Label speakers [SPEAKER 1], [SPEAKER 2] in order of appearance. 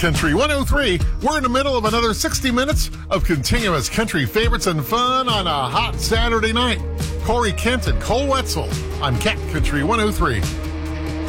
[SPEAKER 1] Country 103. We're in the middle of another 60 minutes of continuous country favorites and fun on a hot Saturday night. Corey Kent and Cole Wetzel on Cat Country 103.